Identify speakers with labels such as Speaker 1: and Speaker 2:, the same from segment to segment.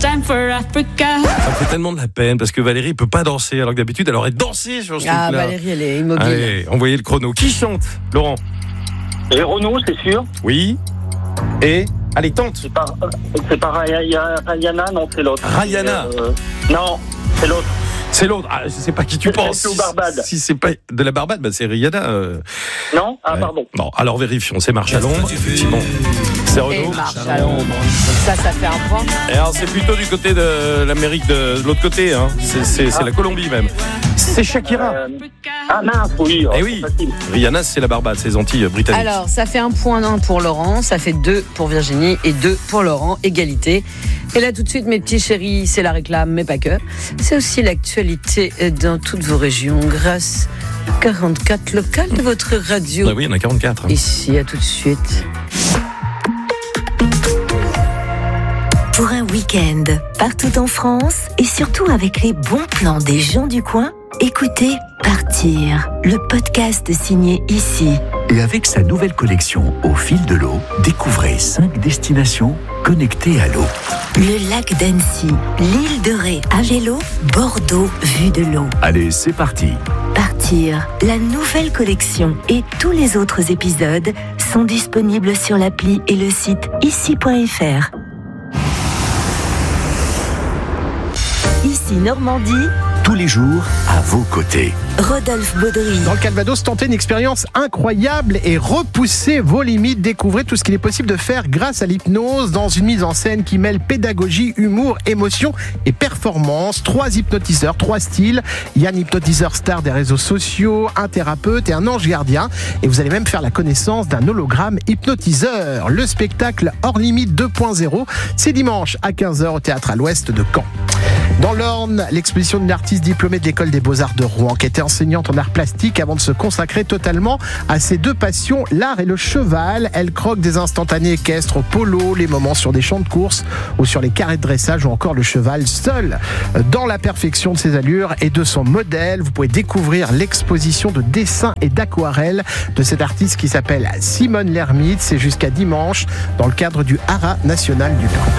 Speaker 1: time for Africa.
Speaker 2: Ça me fait tellement de la peine parce que Valérie peut pas danser alors que d'habitude elle aurait dansé sur ce truc-là.
Speaker 3: Valérie, elle est immobile.
Speaker 2: Allez, envoyez le chrono. Qui chante, Laurent?
Speaker 4: Et Renaud, c'est sûr.
Speaker 2: Oui. Et allez, tente.
Speaker 4: C'est pas Rihanna, non, c'est l'autre.
Speaker 2: Rihanna.
Speaker 4: Non, c'est l'autre.
Speaker 2: C'est l'autre. Ah, je sais pas qui tu penses.
Speaker 4: C'est au Barbade.
Speaker 2: Si c'est pas de la Barbade, c'est Rihanna.
Speaker 4: Non, pardon.
Speaker 2: Bon, alors vérifions. C'est Marche à l'ombre, effectivement. C'est
Speaker 3: Et
Speaker 2: Renaud.
Speaker 3: marche à l'ombre. Donc ça fait un point.
Speaker 2: Et alors c'est plutôt du côté de l'Amérique de l'autre côté, hein. C'est la Colombie même. C'est Shakira.
Speaker 4: Mince, oui.
Speaker 2: Eh oui. Rihanna, c'est la Barbade, c'est les Antilles britanniques.
Speaker 3: Alors, ça fait 1 point pour Laurent, ça fait 2 pour Virginie et 2 pour Laurent, égalité. Et là, tout de suite, mes petits chéris, c'est la réclame, mais pas que. C'est aussi l'actualité dans toutes vos régions, grâce aux 44 locales de votre radio.
Speaker 2: Bah oui, il y en a 44. Hein.
Speaker 3: Ici, à tout de suite.
Speaker 5: Pour un week-end, partout en France et surtout avec les bons plans des gens du coin, écoutez Partir, le podcast signé Ici.
Speaker 6: Et avec sa nouvelle collection Au fil de l'eau, découvrez 5 destinations connectées à l'eau.
Speaker 5: Le lac d'Annecy, l'île de Ré à vélo, Bordeaux vue de l'eau.
Speaker 6: Allez, c'est parti.
Speaker 5: Partir, la nouvelle collection et tous les autres épisodes sont disponibles sur l'appli et le site ici.fr. Ici Normandie,
Speaker 6: Tous les jours, à vos côtés.
Speaker 5: Rodolphe Baudry.
Speaker 7: Dans le Calvados, tentez une expérience incroyable et repoussez vos limites. Découvrez tout ce qu'il est possible de faire grâce à l'hypnose dans une mise en scène qui mêle pédagogie, humour, émotion et performance. 3 hypnotiseurs, 3 styles. Il y a un hypnotiseur star des réseaux sociaux, un thérapeute et un ange gardien. Et vous allez même faire la connaissance d'un hologramme hypnotiseur. Le spectacle Hors Limite 2.0, c'est dimanche à 15h au Théâtre à l'Ouest de Caen. Dans l'Orne, l'exposition d'une artiste diplômée de l'École des Beaux-Arts de Rouen, qui était enseignante en art plastique avant de se consacrer totalement à ses 2 passions, l'art et le cheval. Elle croque des instantanés équestres au polo, les moments sur des champs de course ou sur les carrés de dressage ou encore le cheval seul. Dans la perfection de ses allures et de son modèle, vous pouvez découvrir l'exposition de dessins et d'aquarelles de cette artiste qui s'appelle Simone Lermite. C'est jusqu'à dimanche dans le cadre du Haras National du Nord.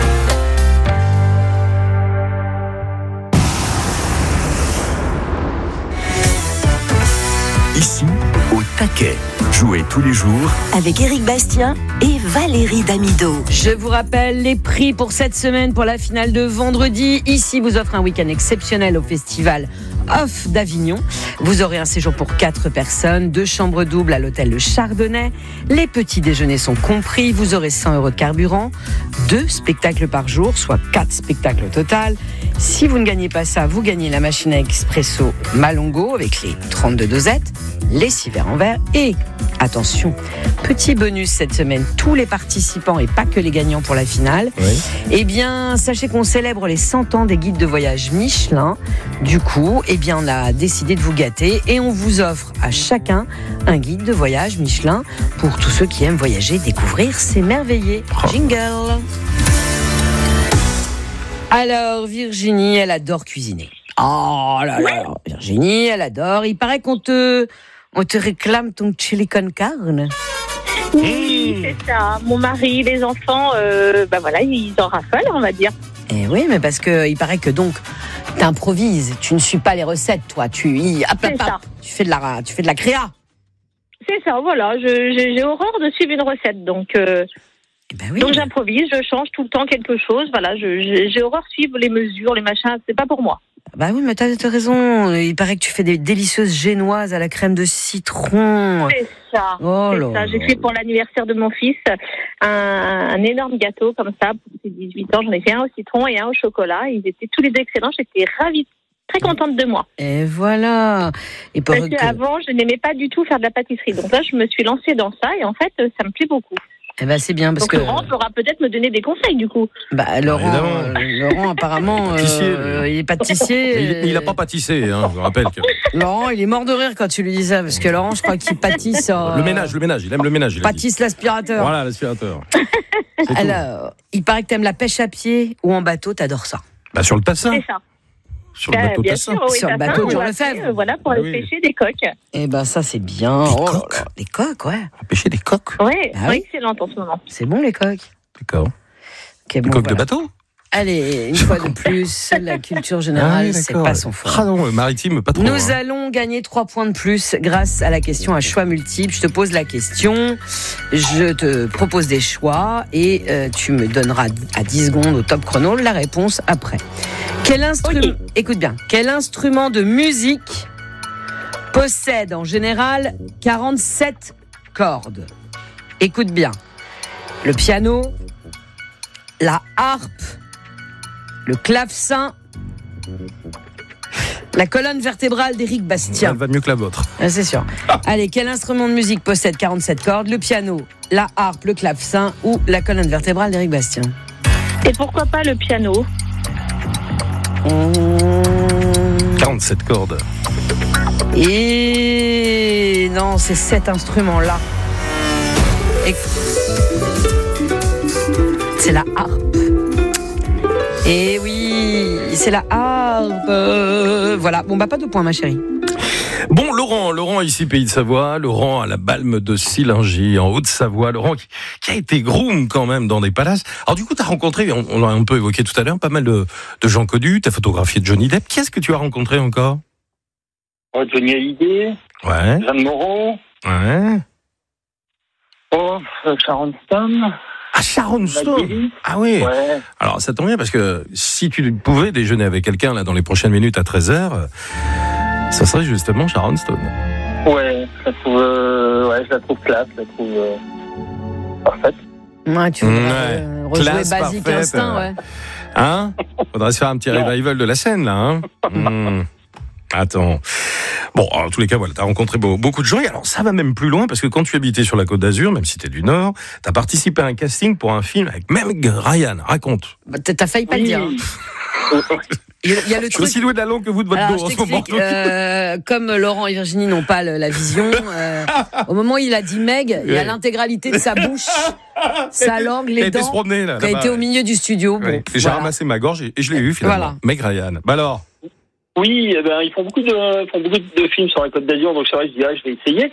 Speaker 6: Ici, au taquet. Jouez tous les jours
Speaker 5: Avec Éric Bastien et Valérie Damido.
Speaker 3: Je vous rappelle les prix pour cette semaine pour la finale de vendredi. Ici vous offre un week-end exceptionnel au festival Off d'Avignon. Vous aurez un séjour pour 4 personnes, 2 chambres doubles à l'hôtel Le Chardonnay. Les petits déjeuners sont compris. Vous aurez 100 € de carburant, 2 spectacles par jour, soit 4 spectacles au total. Si vous ne gagnez pas ça, vous gagnez la machine à expresso Malongo avec les 32 dosettes, les 6 verres en verre et, attention, petit bonus cette semaine, tous les participants et pas que les gagnants pour la finale.
Speaker 2: Oui.
Speaker 3: Eh bien, sachez qu'on célèbre les 100 ans des guides de voyage Michelin. Du coup, eh bien, on a décidé de vous gâter et on vous offre à chacun un guide de voyage Michelin pour tous ceux qui aiment voyager, découvrir, s'émerveiller. Jingle. Alors, Virginie, elle adore cuisiner. Oh là là, Virginie, elle adore. Il paraît qu'on te réclame ton chili con carne.
Speaker 8: Oui, c'est ça. Mon mari, les enfants, voilà, ils en raffolent, on va dire.
Speaker 3: Eh oui, mais parce que il paraît que donc t'improvises, tu ne suis pas les recettes, toi. Tu fais de la créa.
Speaker 8: C'est ça, voilà. J'ai horreur de suivre une recette, donc.
Speaker 3: Oui,
Speaker 8: donc j'improvise, je change tout le temps quelque chose. Voilà, j'ai horreur de suivre les mesures, les machins. C'est pas pour moi.
Speaker 3: Bah oui, mais t'as raison. Il paraît que tu fais des délicieuses génoises à la crème de citron.
Speaker 8: C'est ça.
Speaker 3: Oh là
Speaker 8: ça. J'ai fait pour l'anniversaire de mon fils un énorme gâteau comme ça pour ses 18 ans. J'en ai fait un au citron et un au chocolat. Ils étaient tous les deux excellents. J'étais ravie, très contente de moi.
Speaker 3: Et voilà. Et
Speaker 8: parce qu'avant, je n'aimais pas du tout faire de la pâtisserie. Donc là, je me suis lancée dans ça et en fait, ça me plaît beaucoup.
Speaker 3: Eh ben c'est bien parce
Speaker 8: donc Laurent pourra peut-être me donner des conseils du coup.
Speaker 3: Bah Laurent apparemment il est pâtissier.
Speaker 2: Il n'a pas pâtissé, hein, je vous rappelle que.
Speaker 3: Laurent, il est mort de rire quand tu lui dis ça parce que Laurent, je crois qu'il pâtisse.
Speaker 2: Le ménage, il aime le ménage.
Speaker 3: Pâtisse l'aspirateur.
Speaker 2: Voilà, l'aspirateur.
Speaker 3: Alors, il paraît que t'aimes la pêche à pied ou en bateau, t'adores ça.
Speaker 2: Bah sur le tassin.
Speaker 8: C'est ça.
Speaker 2: Sur le bateau
Speaker 8: bien
Speaker 2: tassin.
Speaker 8: sûr, oui,
Speaker 3: sur le bateau de Jean Lefebvre.
Speaker 8: Voilà, pour aller pêcher des coques.
Speaker 3: Eh ben ça c'est bien. Les coques, ouais.
Speaker 2: Pêcher des coques.
Speaker 8: Ouais, excellente en ce moment.
Speaker 3: C'est bon les coques.
Speaker 2: D'accord.
Speaker 3: Okay,
Speaker 2: des coques de bateau.
Speaker 3: Allez, une fois de plus, la culture générale, c'est pas son fort.
Speaker 2: Ah non, maritime, pas trop.
Speaker 3: Nous allons gagner 3 points de plus grâce à la question à choix multiples. Je te pose la question, je te propose des choix et tu me donneras à 10 secondes au top chrono la réponse après. Écoute bien, quel instrument de musique possède en général 47 cordes? Écoute bien, le piano, la harpe, le clavecin, la colonne vertébrale d'Éric Bastien.
Speaker 2: Elle va mieux que la vôtre.
Speaker 3: Ah, c'est sûr. Allez, quel instrument de musique possède 47 cordes? Le piano, la harpe, le clavecin ou la colonne vertébrale d'Éric Bastien?
Speaker 8: Et pourquoi pas le piano?
Speaker 2: 47 cordes.
Speaker 3: Et non, c'est cet instrument-là. Et... c'est la harpe. Et oui, c'est la harpe. Voilà. Bon, pas de points, ma chérie.
Speaker 2: Bon, Laurent ici, Pays de Savoie, Laurent à la Balme de Sillingy, en Haute-Savoie, Laurent qui a été groom quand même dans des palaces. Alors du coup, tu as rencontré, on l'a un peu évoqué tout à l'heure, pas mal de gens connus, tu as photographié Johnny Depp. Qui est-ce que tu as rencontré encore?
Speaker 4: Johnny Hallyday.
Speaker 2: Ouais.
Speaker 4: Jeanne Moreau.
Speaker 2: Ouais.
Speaker 4: Sharon Stone.
Speaker 2: Ah, Sharon Stone. Ah oui.
Speaker 4: Ouais.
Speaker 2: Alors ça tombe bien parce que si tu pouvais déjeuner avec quelqu'un là dans les prochaines minutes à 13h, ça serait justement Sharon Stone.
Speaker 4: Ouais, je la trouve classe, je la trouve parfaite.
Speaker 3: Ouais, tu voudrais rejouer
Speaker 2: Classe
Speaker 3: Basic
Speaker 2: parfaite,
Speaker 3: Instinct, ouais.
Speaker 2: Hein? Faudrait se faire un petit revival de la scène là, hein. Attends. Bon, en tous les cas, voilà, t'as rencontré beaucoup de gens. Et alors, ça va même plus loin, parce que quand tu habitais sur la Côte d'Azur, même si t'es du Nord, t'as participé à un casting pour un film avec Meg Ryan. Raconte.
Speaker 3: T'as failli pas le dire. Il y a le
Speaker 2: Je suis aussi doué de la langue que vous de votre dos en ce moment.
Speaker 3: Comme Laurent et Virginie n'ont pas la vision, au moment où il a dit Meg, il y a l'intégralité de sa bouche, sa langue, les dents, qui a été au milieu du studio. Bon,
Speaker 2: et j'ai ramassé ma gorge et je l'ai eu finalement.
Speaker 3: Voilà.
Speaker 2: Meg Ryan. Bah alors?
Speaker 4: Oui, ils font beaucoup de films sur la Côte d'Azur, donc c'est vrai, je dis, je vais essayer.